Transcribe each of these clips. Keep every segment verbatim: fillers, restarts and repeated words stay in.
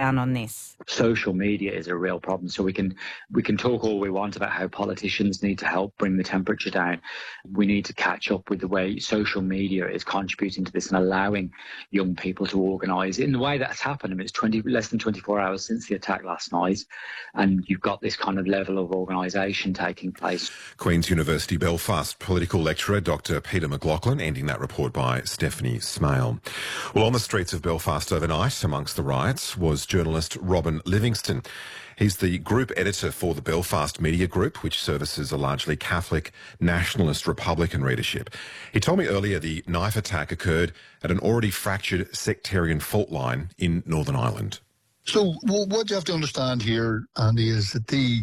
down on this? Social media is a real problem. So we can we can talk all we want about how politicians need to help bring the temperature down. We need to catch up with the way social media is contributing to this and allowing young people to organise in the way that's happened. I mean, it's twenty less than twenty-four hours since the attack last night, and you've got this kind of level of organisation taking place. Queen's University Belfast political lecturer Doctor Peter McLaughlin, ending that report by Stephanie Smale. Well, on the streets of Belfast overnight, amongst the riots, was journalist Robin Livingston. He's the group editor for the Belfast Media Group, which services a largely Catholic, nationalist, Republican readership. He told me earlier the knife attack occurred at an already fractured sectarian fault line in Northern Ireland. So well, what you have to understand here, Andy, is that the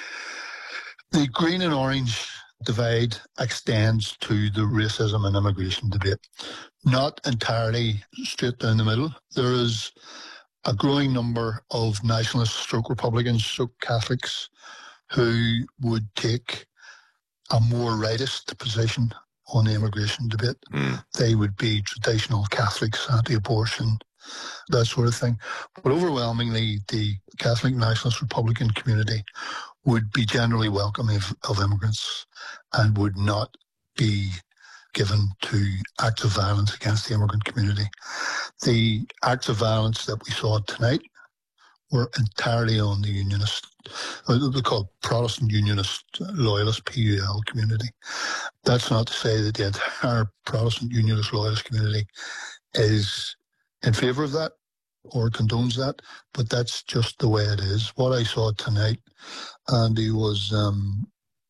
the green and orange divide extends to the racism and immigration debate. Not entirely straight down the middle. There is a growing number of nationalist stroke Republicans, stroke Catholics, who would take a more rightist position on the immigration debate. Mm. They would be traditional Catholics, anti-abortion, that sort of thing. But overwhelmingly, the Catholic nationalist Republican community would be generally welcoming of, of immigrants and would not be given to acts of violence against the immigrant community. The acts of violence that we saw tonight were entirely on the unionist, they call Protestant Unionist Loyalist, P U L community. That's not to say that the entire Protestant Unionist Loyalist community is in favour of that or condones that, but that's just the way it is. What I saw tonight, Andy, was um,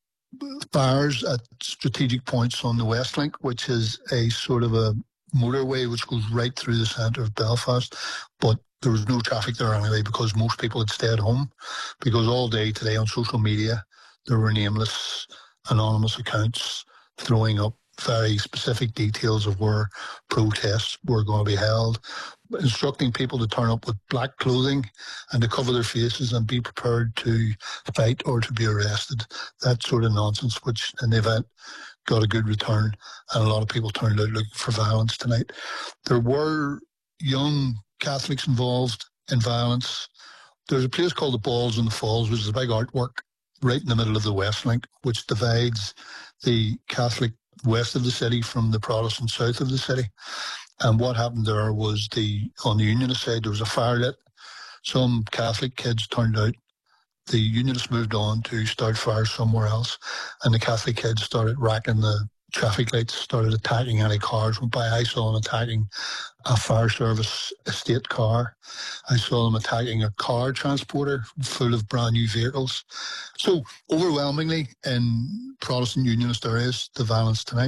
fires at strategic points on the West Link, which is a sort of a motorway which goes right through the centre of Belfast, but there was no traffic there anyway because most people had stayed home, because all day today on social media there were nameless, anonymous accounts throwing up very specific details of where protests were going to be held, instructing people to turn up with black clothing and to cover their faces and be prepared to fight or to be arrested. That sort of nonsense, which in the event got a good return, and a lot of people turned out looking for violence tonight. There were young Catholics involved in violence. There's a place called the Balls and the Falls, which is a big artwork right in the middle of the West Link, which divides the Catholic west of the city from the Protestant south of the city. And what happened there was the on the Unionist side, there was a fire lit. Some Catholic kids turned out. The Unionists moved on to start fires somewhere else. And the Catholic kids started racking the traffic lights, started attacking any cars went by. I saw them attacking a fire service estate car. I saw them attacking a car transporter full of brand new vehicles. So overwhelmingly in Protestant Unionist areas, the violence tonight,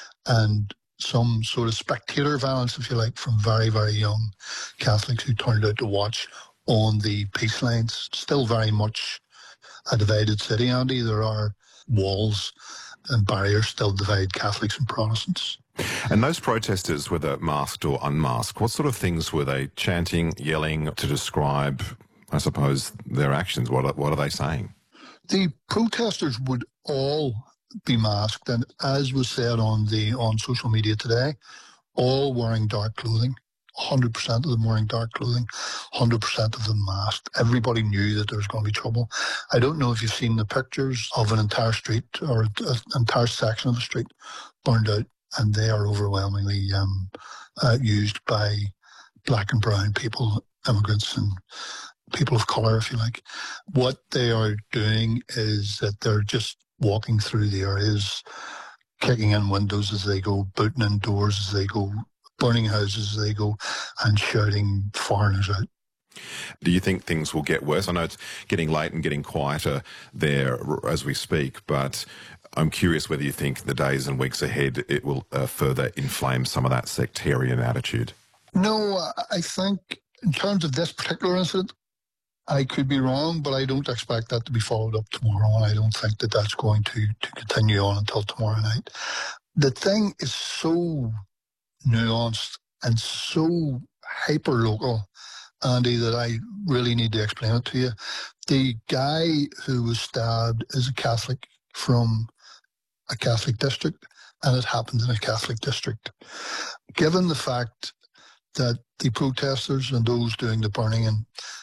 and some sort of spectator violence, if you like, from very, very young Catholics who turned out to watch on the peace lines. Still very much a divided city, Andy. There are walls and barriers still divide Catholics and Protestants. And those protesters, whether masked or unmasked, what sort of things were they chanting, yelling to describe, I suppose, their actions? What are, what are they saying? The protesters would all be masked, and as was said on the on social media today, all wearing dark clothing. one hundred percent of them wearing dark clothing, one hundred percent of them masked. Everybody knew that there was going to be trouble. I don't know if you've seen the pictures of an entire street or an entire section of the street burned out, and they are overwhelmingly um, uh, used by black and brown people, immigrants and people of colour, if you like. What they are doing is that they're just walking through the areas, kicking in windows as they go, booting in doors as they go, burning houses as they go, and shouting foreigners out. Do you think things will get worse? I know it's getting late and getting quieter there as we speak, but I'm curious whether you think the days and weeks ahead it will uh, further inflame some of that sectarian attitude. No, I think in terms of this particular incident, I could be wrong, but I don't expect that to be followed up tomorrow, and I don't think that that's going to, to continue on until tomorrow night. The thing is so nuanced and so hyper-local, Andy, that I really need to explain it to you. The guy who was stabbed is a Catholic from a Catholic district, and it happened in a Catholic district. Given the fact that the protesters and those doing the burning and